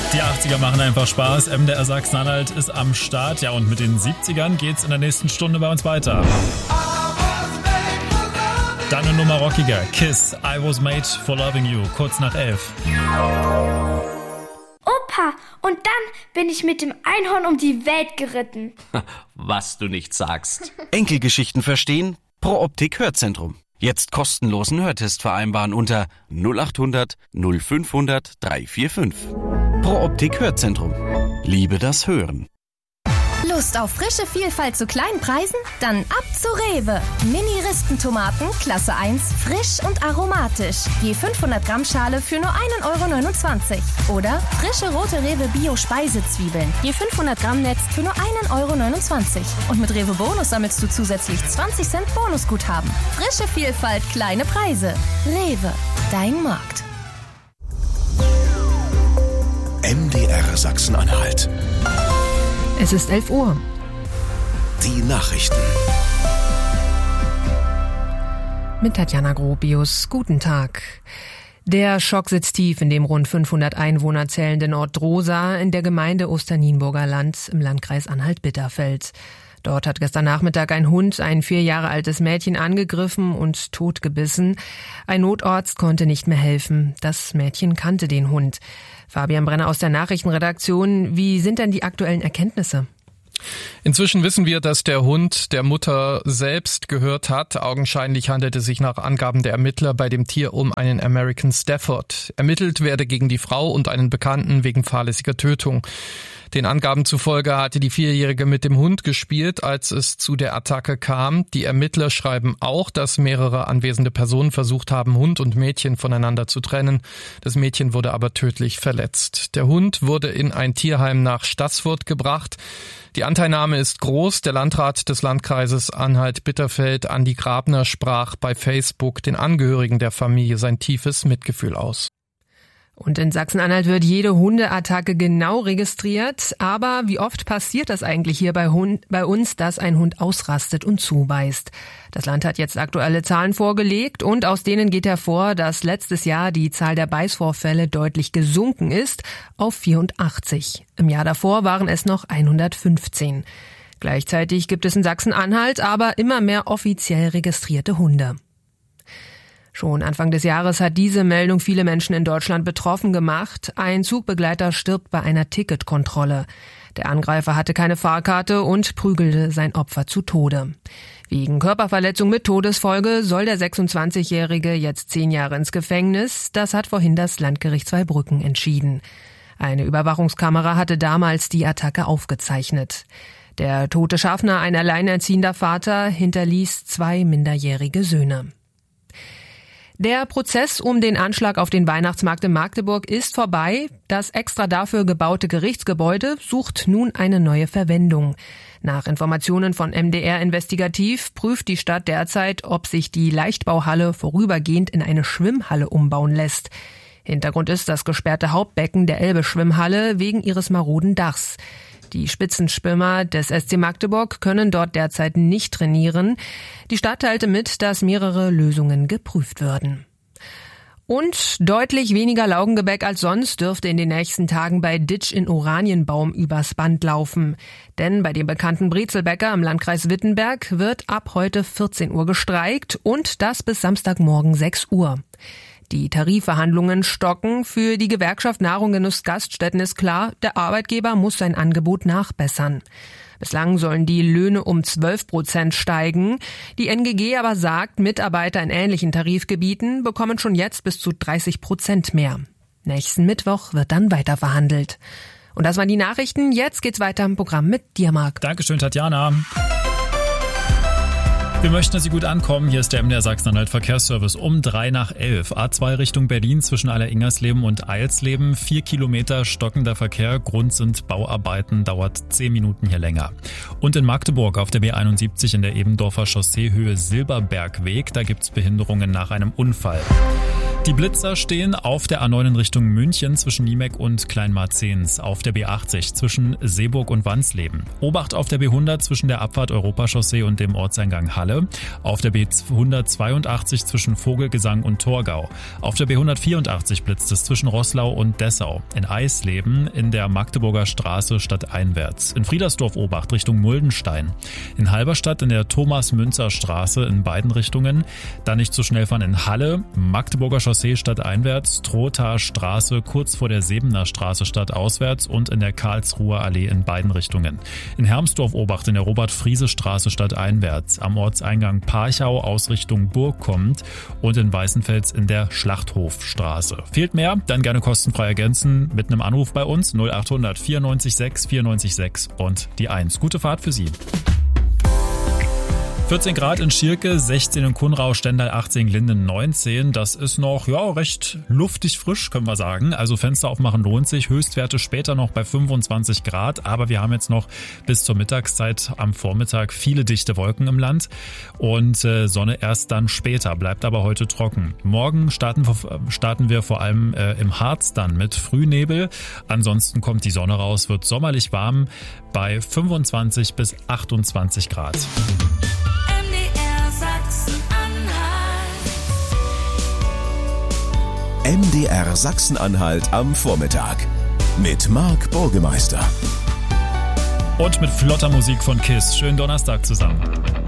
Die 80er machen einfach Spaß. MDR Sachsen-Anhalt ist am Start. Ja, und mit den 70ern geht's in der nächsten Stunde bei uns weiter. Dann eine Nummer rockiger. Kiss, I Was Made for Loving You, kurz nach 11. Opa, und dann bin ich mit dem Einhorn um die Welt geritten. Was du nicht sagst. Enkelgeschichten verstehen? Pro Optik Hörzentrum. Jetzt kostenlosen Hörtest vereinbaren unter 0800 0500 345. Pro Optik Hörzentrum. Liebe das Hören. Lust auf frische Vielfalt zu kleinen Preisen? Dann ab zu Rewe. Mini-Ristentomaten, Klasse 1, frisch und aromatisch. Je 500 Gramm Schale für nur 1,29 €. Oder frische rote Rewe Bio-Speisezwiebeln. Je 500 Gramm Netz für nur 1,29 €. Und mit Rewe Bonus sammelst du zusätzlich 20 Cent Bonusguthaben. Frische Vielfalt, kleine Preise. Rewe, dein Markt. MDR Sachsen-Anhalt. Es ist 11 Uhr. Die Nachrichten. Mit Tatjana Gropius. Guten Tag. Der Schock sitzt tief in dem rund 500 Einwohner zählenden Ort Drosa in der Gemeinde Osternienburger Land im Landkreis Anhalt-Bitterfeld. Dort hat gestern Nachmittag ein Hund ein 4 Jahre altes Mädchen angegriffen und totgebissen. Ein Notarzt konnte nicht mehr helfen. Das Mädchen kannte den Hund. Fabian Brenner aus der Nachrichtenredaktion. Wie sind denn die aktuellen Erkenntnisse? Inzwischen wissen wir, dass der Hund der Mutter selbst gehört hat. Augenscheinlich handelt es sich nach Angaben der Ermittler bei dem Tier um einen American Stafford. Ermittelt werde gegen die Frau und einen Bekannten wegen fahrlässiger Tötung. Den Angaben zufolge hatte die 4-Jährige mit dem Hund gespielt, als es zu der Attacke kam. Die Ermittler schreiben auch, dass mehrere anwesende Personen versucht haben, Hund und Mädchen voneinander zu trennen. Das Mädchen wurde aber tödlich verletzt. Der Hund wurde in ein Tierheim nach Staßfurt gebracht. Die Anteilnahme ist groß. Der Landrat des Landkreises Anhalt-Bitterfeld, Andi Grabner, sprach bei Facebook den Angehörigen der Familie sein tiefes Mitgefühl aus. Und in Sachsen-Anhalt wird jede Hundeattacke genau registriert. Aber wie oft passiert das eigentlich hier bei uns, dass ein Hund ausrastet und zubeißt? Das Land hat jetzt aktuelle Zahlen vorgelegt und aus denen geht hervor, dass letztes Jahr die Zahl der Beißvorfälle deutlich gesunken ist auf 84. Im Jahr davor waren es noch 115. Gleichzeitig gibt es in Sachsen-Anhalt aber immer mehr offiziell registrierte Hunde. Schon Anfang des Jahres hat diese Meldung viele Menschen in Deutschland betroffen gemacht. Ein Zugbegleiter stirbt bei einer Ticketkontrolle. Der Angreifer hatte keine Fahrkarte und prügelte sein Opfer zu Tode. Wegen Körperverletzung mit Todesfolge soll der 26-Jährige jetzt 10 Jahre ins Gefängnis. Das hat vorhin das Landgericht Zweibrücken entschieden. Eine Überwachungskamera hatte damals die Attacke aufgezeichnet. Der tote Schaffner, ein alleinerziehender Vater, hinterließ 2 minderjährige Söhne. Der Prozess um den Anschlag auf den Weihnachtsmarkt in Magdeburg ist vorbei. Das extra dafür gebaute Gerichtsgebäude sucht nun eine neue Verwendung. Nach Informationen von MDR Investigativ prüft die Stadt derzeit, ob sich die Leichtbauhalle vorübergehend in eine Schwimmhalle umbauen lässt. Hintergrund ist das gesperrte Hauptbecken der Elbe-Schwimmhalle wegen ihres maroden Dachs. Die Spitzenschwimmer des SC Magdeburg können dort derzeit nicht trainieren. Die Stadt teilte mit, dass mehrere Lösungen geprüft würden. Und deutlich weniger Laugengebäck als sonst dürfte in den nächsten Tagen bei Ditsch in Oranienbaum übers Band laufen. Denn bei dem bekannten Brezelbäcker im Landkreis Wittenberg wird ab heute 14 Uhr gestreikt und das bis Samstagmorgen 6 Uhr. Die Tarifverhandlungen stocken. Für die Gewerkschaft Nahrung, Genuss, Gaststätten ist klar, der Arbeitgeber muss sein Angebot nachbessern. Bislang sollen die Löhne um 12% steigen. Die NGG aber sagt, Mitarbeiter in ähnlichen Tarifgebieten bekommen schon jetzt bis zu 30% mehr. Nächsten Mittwoch wird dann weiter verhandelt. Und das waren die Nachrichten. Jetzt geht's weiter im Programm mit dir, Marc. Dankeschön, Tatjana. Wir möchten, dass Sie gut ankommen. Hier ist der MDR Sachsen-Anhalt Verkehrsservice um 11:03. A2 Richtung Berlin zwischen Aller-Ingersleben und Eilsleben. 4 Kilometer stockender Verkehr. Grund sind Bauarbeiten, dauert 10 Minuten hier länger. Und in Magdeburg auf der B71 in der Ebendorfer Chaussee Höhe Silberbergweg. Da gibt's Behinderungen nach einem Unfall. Die Blitzer stehen auf der A9 in Richtung München zwischen Niemeck und Kleinmarzens, auf der B80 zwischen Seeburg und Wansleben. Obacht auf der B100 zwischen der Abfahrt Europachaussee und dem Ortseingang Halle, auf der B182 zwischen Vogelgesang und Torgau. Auf der B184 blitzt es zwischen Roßlau und Dessau. In Eisleben in der Magdeburger Straße stadteinwärts. In Friedersdorf Obacht Richtung Muldenstein. In Halberstadt in der Thomas-Münzer-Straße in beiden Richtungen. Dann nicht zu schnell fahren in Halle, Magdeburger Chaussee stadteinwärts, Trothaer Straße kurz vor der Sebener Straße stadtauswärts und in der Karlsruher Allee in beiden Richtungen. In Hermsdorf Obacht in der Robert-Friese-Straße stadteinwärts, am Ortseingang Parchau aus Richtung Burg kommt und in Weißenfels in der Schlachthofstraße. Fehlt mehr? Dann gerne kostenfrei ergänzen mit einem Anruf bei uns 0800 94 6 94 6 und die 1. Gute Fahrt für Sie. 14 Grad in Schierke, 16 in Kunrau, Stendal 18, Linden 19. Das ist noch recht luftig frisch, können wir sagen. Also Fenster aufmachen lohnt sich. Höchstwerte später noch bei 25 Grad. Aber wir haben jetzt noch bis zur Mittagszeit am Vormittag viele dichte Wolken im Land. Und Sonne erst dann später, bleibt aber heute trocken. Morgen starten wir vor allem im Harz dann mit Frühnebel. Ansonsten kommt die Sonne raus, wird sommerlich warm bei 25 bis 28 Grad. MDR Sachsen-Anhalt am Vormittag mit Marc Burgemeister. Und mit flotter Musik von KISS. Schönen Donnerstag zusammen.